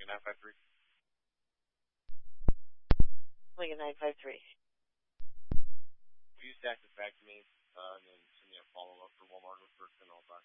Lincoln 953. Lincoln 953. Will you stack this back to me and then send me a follow-up for Walmart first and I'll buy